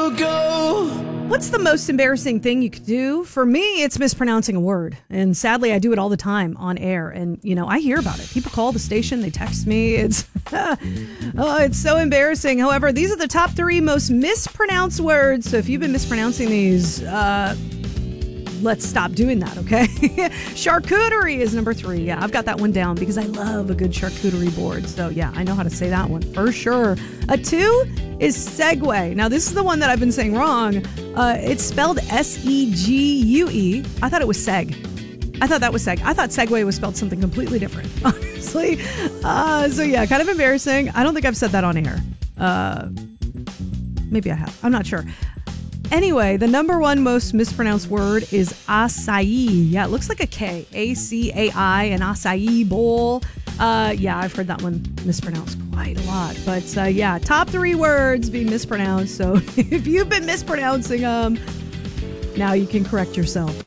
What's the most embarrassing thing you could do? For me, it's mispronouncing a word. And sadly, I do it all the time on air. And, I hear about it. People call the station. They text me. It's it's so embarrassing. However, these are the top 3 most mispronounced words. So if you've been mispronouncing these, let's stop doing that, okay? Charcuterie is number 3. Yeah, I've got that one down because I love a good charcuterie board. So, yeah, I know how to say that one for sure. A 2 is segue. Now, this is the one that I've been saying wrong. It's spelled S-E-G-U-E. I thought it was seg. I thought that was seg. I thought segue was spelled something completely different, honestly. So, yeah, kind of embarrassing. I don't think I've said that on air. Maybe I have. I'm not sure. Anyway, the number 1 most mispronounced word is acai. Yeah, it looks like a K. A-C-A-I, an acai bowl. Yeah, I've heard that one mispronounced quite a lot. But yeah, top 3 words being mispronounced. So if you've been mispronouncing them, now you can correct yourself.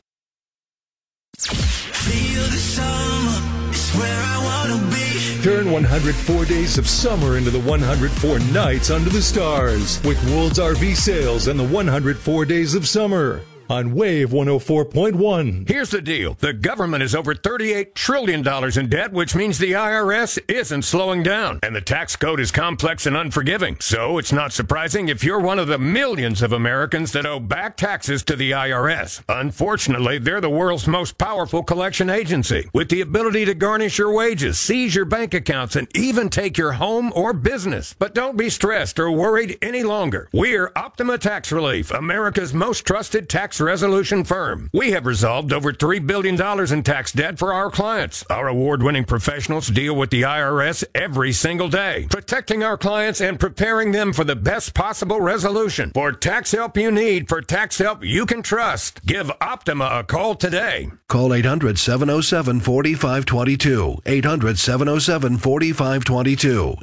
Feel the summer, it's where I want to be. Turn 104 days of summer into the 104 nights under the stars with World's RV Sales and the 104 days of summer on Wave 104.1. Here's the deal. The government is over $38 trillion in debt, which means the IRS isn't slowing down. And the tax code is complex and unforgiving. So it's not surprising if you're one of the millions of Americans that owe back taxes to the IRS. Unfortunately, they're the world's most powerful collection agency, with the ability to garnish your wages, seize your bank accounts, and even take your home or business. But don't be stressed or worried any longer. We're Optima Tax Relief, America's most trusted tax resolution firm. We have resolved over $3 billion in tax debt for our clients. Our award-winning professionals deal with the IRS every single day, protecting our clients and preparing them for the best possible resolution. For tax help you need, for tax help you can trust, give Optima a call today. Call 800-707-4522. 800-707-4522.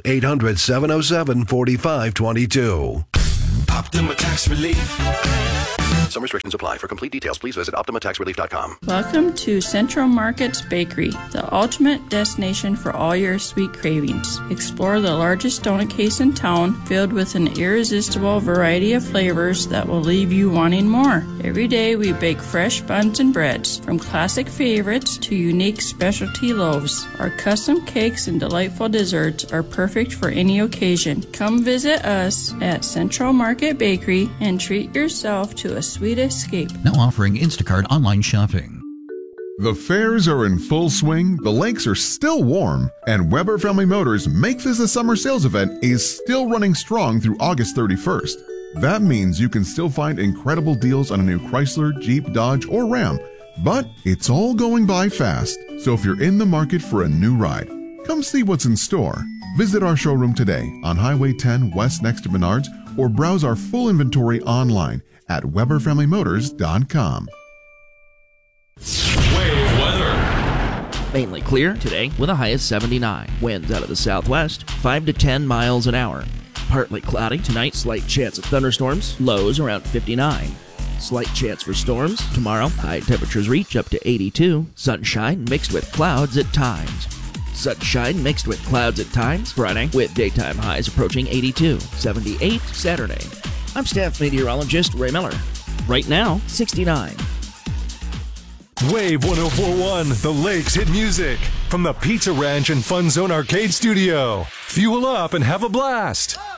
800-707-4522. Optima Tax Relief. Some restrictions apply. For complete details, please visit OptimaTaxRelief.com. Welcome to Central Market's Bakery, the ultimate destination for all your sweet cravings. Explore the largest donut case in town, filled with an irresistible variety of flavors that will leave you wanting more. Every day we bake fresh buns and breads, from classic favorites to unique specialty loaves. Our custom cakes and delightful desserts are perfect for any occasion. Come visit us at Central Market Bakery and treat yourself to a sweet escape. Now offering Instacart online shopping. The fairs are in full swing, the lakes are still warm, and Weber Family Motors Make This a Summer Sales event is still running strong through August 31st. That means you can still find incredible deals on a new Chrysler, Jeep, Dodge, or Ram, but it's all going by fast. So if you're in the market for a new ride, come see what's in store. Visit our showroom today on Highway 10 West next to Menards, or browse our full inventory online at WeberFamilyMotors.com. Wave weather. Mainly clear today with a high of 79. Winds out of the southwest, 5 to 10 miles an hour. Partly cloudy tonight, slight chance of thunderstorms, lows around 59. Slight chance for storms tomorrow, high temperatures reach up to 82. Sunshine mixed with clouds at times. Sunshine mixed with clouds at times Friday, with daytime highs approaching 82. 78 Saturday. I'm staff meteorologist Ray Miller. Right now, 69. Wave 104.1, the Lakes hit music from the Pizza Ranch and Fun Zone Arcade Studio. Fuel up and have a blast.